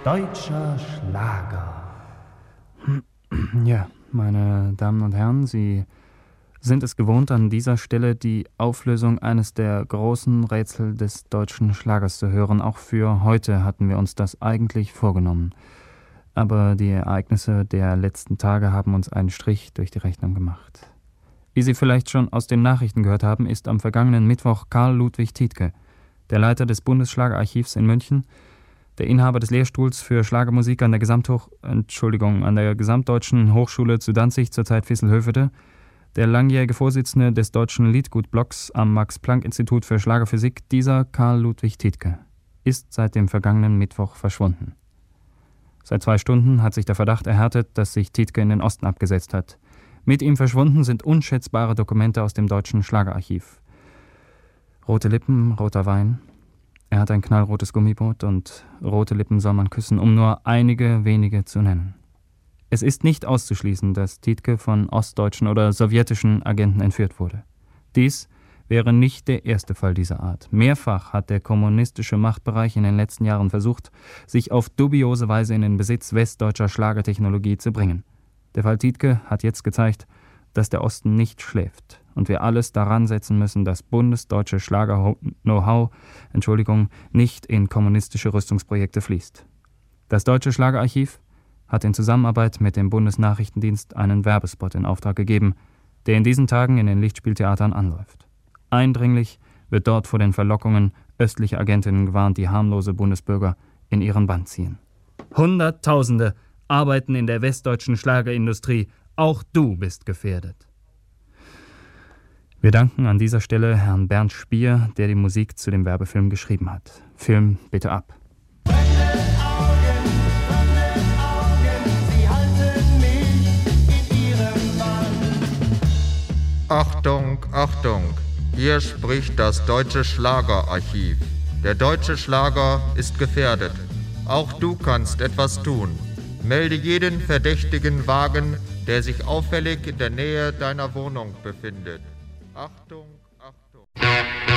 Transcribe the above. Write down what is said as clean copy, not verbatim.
Deutscher Schlager. Ja, meine Damen und Herren, Sie sind es gewohnt, an dieser Stelle die Auflösung eines der großen Rätsel des deutschen Schlagers zu hören. Auch für heute hatten wir uns das eigentlich vorgenommen. Aber die Ereignisse der letzten Tage haben uns einen Strich durch die Rechnung gemacht. Wie Sie vielleicht schon aus den Nachrichten gehört haben, ist am vergangenen Mittwoch Karl Ludwig Tiedtke, der Leiter des Bundesschlagerarchivs in München, der Inhaber des Lehrstuhls für Schlagermusik an der Gesamtdeutschen Hochschule zu Danzig, zurzeit Visselhövede, der langjährige Vorsitzende des Deutschen Liedgutblocks am Max-Planck-Institut für Schlagerphysik, dieser Karl Ludwig Tiedtke, ist seit dem vergangenen Mittwoch verschwunden. Seit 2 Stunden hat sich der Verdacht erhärtet, dass sich Tiedtke in den Osten abgesetzt hat. Mit ihm verschwunden sind unschätzbare Dokumente aus dem Deutschen Schlagerarchiv. Rote Lippen, roter Wein. Er hat ein knallrotes Gummiboot und rote Lippen soll man küssen, um nur einige wenige zu nennen. Es ist nicht auszuschließen, dass Tiedtke von ostdeutschen oder sowjetischen Agenten entführt wurde. Dies wäre nicht der erste Fall dieser Art. Mehrfach hat der kommunistische Machtbereich in den letzten Jahren versucht, sich auf dubiose Weise in den Besitz westdeutscher Schlagertechnologie zu bringen. Der Fall Tiedtke hat jetzt gezeigt, dass der Osten nicht schläft und wir alles daran setzen müssen, das bundesdeutsche Schlager-Know-how, nicht in kommunistische Rüstungsprojekte fließt. Das Deutsche Schlagerarchiv hat in Zusammenarbeit mit dem Bundesnachrichtendienst einen Werbespot in Auftrag gegeben, der in diesen Tagen in den Lichtspieltheatern anläuft. Eindringlich wird dort vor den Verlockungen östlicher Agentinnen gewarnt, die harmlose Bundesbürger in ihren Bann ziehen. Hunderttausende arbeiten in der westdeutschen Schlagerindustrie. Auch du bist gefährdet. Wir danken an dieser Stelle Herrn Bernd Spier, der die Musik zu dem Werbefilm geschrieben hat. Film bitte ab. Achtung, Achtung! Hier spricht das Deutsche Schlagerarchiv. Der deutsche Schlager ist gefährdet. Auch du kannst etwas tun. Melde jeden verdächtigen Wagen, der sich auffällig in der Nähe deiner Wohnung befindet. Achtung!